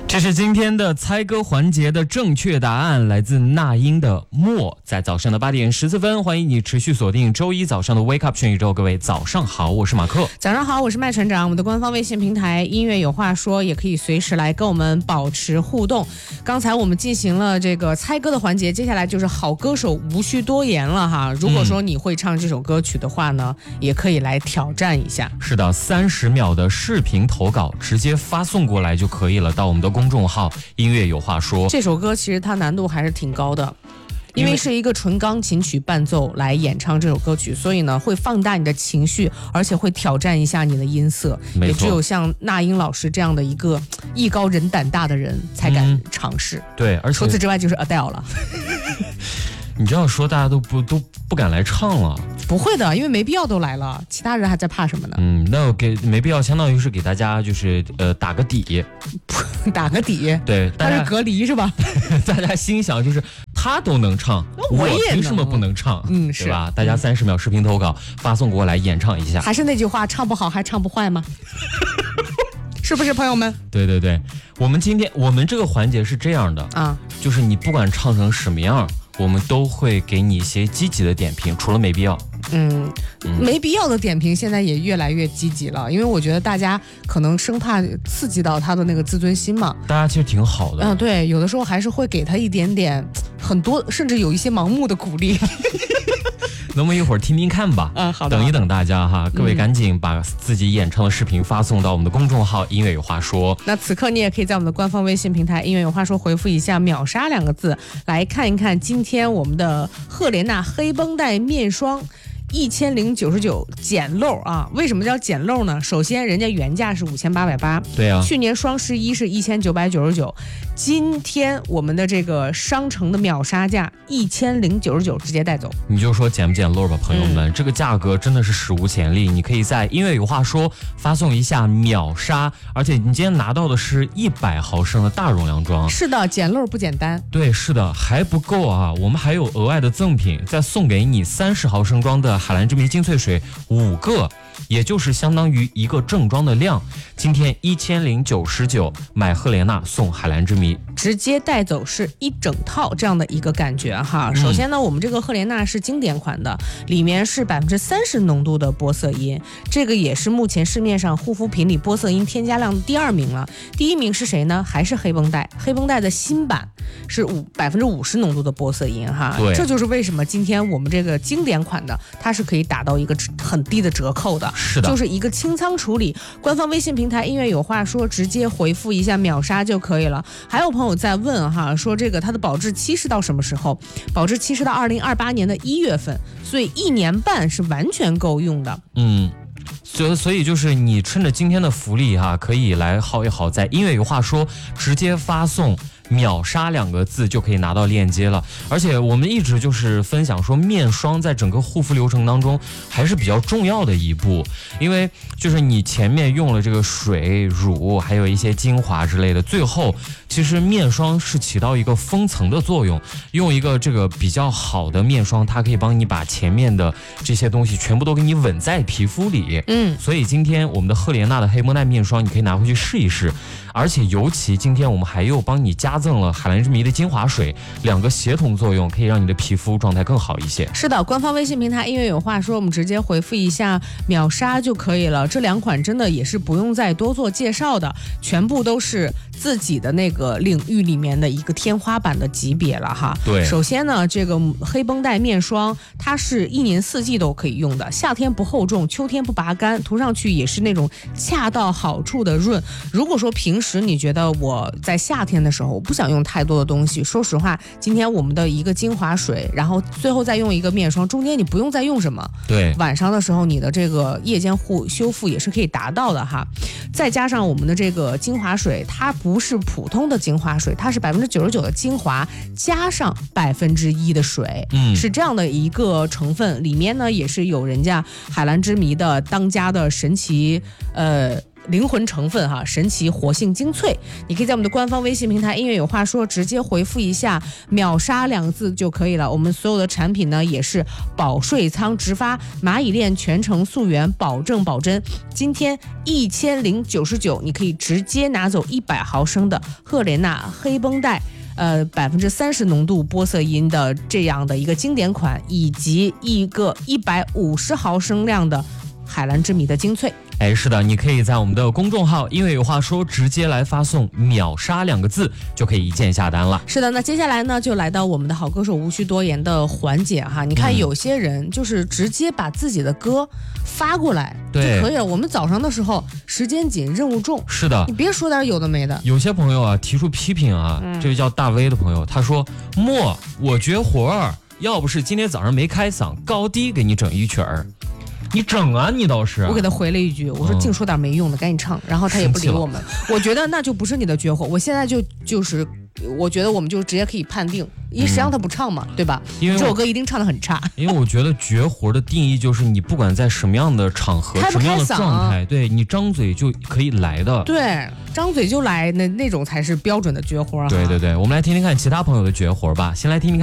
这是今天的猜歌环节的正确答案，来自那英的《默》。在早上的8点14分，欢迎你持续锁定周一早上的 Wake Up 全宇宙。各位早上好，我是马克。 早上好，我是麦船长。我们的官方微信平台音乐有话说，也可以随时来跟我们保持互动。刚才我们进行了这个猜歌的环节，接下来就是好歌手无需多言了哈。如果说你会唱这首歌曲的话呢，也可以来挑战一下。 是的，30秒的视频投稿直接发送过来就可以了，到我们的公众号音乐有话说。 这首歌其实它难度还是挺高的，因为是一个纯钢琴曲伴奏来演唱这首歌曲，所以呢会放大你的情绪，而且会挑战一下你的音色。也只有像那英老师这样的一个艺高人胆大的人才敢尝试。 对，而且除此之外就是 Adele 了。 你这样说大家都不敢来唱了。 不会的，因为没必要都来了，其他人还在怕什么呢？ 那我没必要，相当于是给大家就是打个底。 打个底。 对， 他是隔离是吧？ 大家心想就是他都能唱，我凭什么不能唱？ 是对吧？大家30秒视频投稿发送过来演唱一下。 还是那句话，唱不好还唱不坏吗？是不是朋友们？ 对对对，我们这个环节是这样的啊，就是你不管唱成什么样，我们都会给你一些积极的点评，除了没必要。 没必要的点评现在也越来越积极了，因为我觉得大家可能生怕刺激到他的那个自尊心嘛。 大家其实挺好的。 对，有的时候还是会给他一点点，很多甚至有一些盲目的鼓励。 那么一会儿听听看吧。 好的。 等一等大家哈，各位赶紧把自己演唱的视频发送到我们的公众号音乐有话说。 那此刻你也可以在我们的官方微信平台音乐有话说回复一下秒杀2个字，来看一看今天我们的赫莲娜黑绷带面霜1099捡漏啊！为什么叫捡漏呢？首先，人家原价是5880， 对啊， 去年双11是1999，今天我们的这个商城的秒杀价1099，直接带走。 你就说捡不捡漏吧，朋友们，这个价格真的是史无前例。你可以在音乐有话说发送一下秒杀，而且你今天拿到的是100毫升的大容量装。 是的，捡漏不简单。 对，是的，还不够啊，我们还有额外的赠品，再送给你30毫升装的海蓝之谜精粹水5个，也就是相当于一个正装的量。今天1099买赫莲娜送海蓝之谜， 直接带走是一整套这样的一个感觉哈。首先呢，我们这个赫莲娜是经典款的，里面是30%浓度的玻色因，这个也是目前市面上护肤品里玻色因添加量的第2名了。第1名是谁呢？还是黑绷带。黑绷带的新版是50%浓度的玻色因哈。 对， 这就是为什么今天我们这个经典款的它是可以打到一个很低的折扣的。 是的， 就是一个清仓处理。官方微信平台音乐有话说，直接回复一下秒杀就可以了。还有朋友在问哈，说这个它的保质期是到什么时候？保质期是到2028年的1月份，所以1年半是完全够用的。 所以就是你趁着今天的福利哈，可以来薅一薅，在音乐有话说直接发送秒杀2个字就可以拿到链接了。而且我们一直就是分享说，面霜在整个护肤流程当中还是比较重要的一步，因为就是你前面用了这个水、乳，还有一些精华之类的，最后其实面霜是起到一个封层的作用。用一个这个比较好的面霜，它可以帮你把前面的这些东西全部都给你稳在皮肤里。所以今天我们的赫莲娜的黑绷带面霜，你可以拿回去试一试。而且尤其今天我们还又帮你加赠了海蓝之谜的精华水，2个协同作用，可以让你的皮肤状态更好一些。 是的，官方微信平台音乐有话说，我们直接回复一下秒杀就可以了。这2款真的也是不用再多做介绍的，全部都是自己的那个领域里面的一个天花板的级别了哈。 对， 首先呢，这个黑绷带面霜它是1年4季都可以用的，夏天不厚重，秋天不拔干，涂上去也是那种恰到好处的润。如果说平时你觉得我在夏天的时候我不想用太多的东西，说实话，今天我们的一个精华水，然后最后再用一个面霜，中间你不用再用什么。 对， 晚上的时候你的这个夜间修复也是可以达到的哈。再加上我们的这个精华水，它不是普通的精华水，它是99%的精华加上1%的水，是这样的一个成分。里面呢也是有人家海蓝之谜的当家的神奇灵魂成分哈，神奇活性精粹。你可以在我们的官方微信平台音乐有话说直接回复一下秒杀2个字就可以了。我们所有的产品呢也是保税仓直发，蚂蚁链全程溯源，保证保真。今天1099，你可以直接拿走100毫升的赫莲娜黑绷带，30%浓度玻色因的这样的一个经典款，以及一个150毫升量的海蓝之谜的精粹。 哎，是的，你可以在我们的公众号音乐有话说直接来发送秒杀2个字，就可以一键下单了。 是的，那接下来呢就来到我们的好歌手无需多言的环节哈。你看有些人就是直接把自己的歌发过来就可以了。我们早上的时候时间紧任务重， 是的， 你别说点有的没的。 有些朋友啊提出批评啊，这个叫大 V 的朋友，他说莫我绝活儿，要不是今天早上没开嗓，高低给你整一曲儿。你整啊，你倒是！ 我给他回了一句，我说净说点没用的，赶紧唱。然后他也不理我们。我觉得那就不是你的绝活。我现在就是，我觉得我们就直接可以判定，因为谁让他不唱嘛，对吧？因为这首歌一定唱得很差。 因为我觉得绝活的定义就是你不管在什么样的场合、什么样的状态，对你张嘴就可以来的。 对，张嘴就来那种才是标准的绝活。 对对对，我们来听听看其他朋友的绝活吧。先来听听看。